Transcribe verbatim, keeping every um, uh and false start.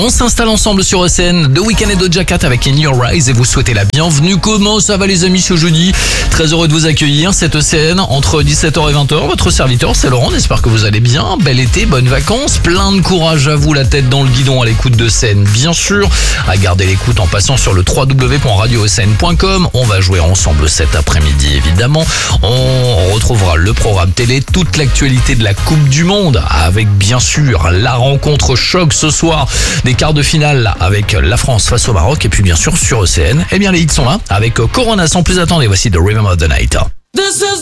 On s'installe ensemble sur E C N, The Weeknd et Doja Cat avec In Your Eyes et vous souhaitez la bienvenue. Comment ça va les amis ce jeudi? Très heureux de vous accueillir, cette E C N entre dix-sept heures et vingt heures. Votre serviteur c'est Laurent, j'espère que vous allez bien. Bel été, bonnes vacances, plein de courage à vous, la tête dans le guidon à l'écoute de E C N bien sûr. À garder l'écoute en passant sur le w w w point radio e c n point com. On va jouer ensemble cet après-midi évidemment. On retrouvera le programme télé, toute l'actualité de la Coupe du Monde avec bien sûr la rencontre choc ce soir des quarts de finale avec la France face au Maroc et puis bien sûr sur E C N, eh bien les hits sont là avec Corona. Sans plus attendre, voici The Rhythm of the Night.